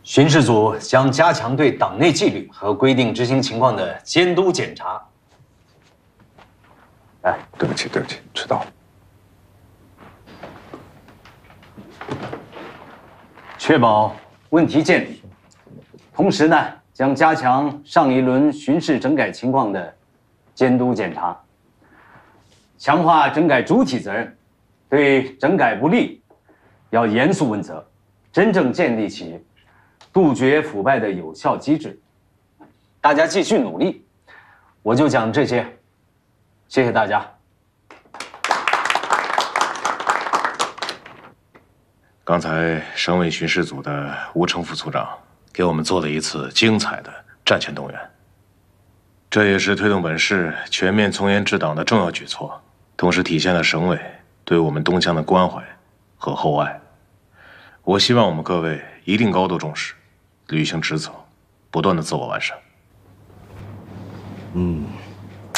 巡视组将加强对党内纪律和规定执行情况的监督检查。 哎，对不起，迟到了。 确保问题见底，同时呢，将加强上一轮巡视整改情况的监督检查，强化整改主体责任，对整改不力要严肃问责，真正建立起杜绝腐败的有效机制。大家继续努力，我就讲这些，谢谢大家。 刚才省委巡视组的吴成副组长给我们做了一次精彩的战前动员，这也是推动本市全面从严治党的重要举措，同时体现了省委对我们东乡的关怀和厚爱。我希望我们各位一定高度重视，履行职责，不断的自我完善。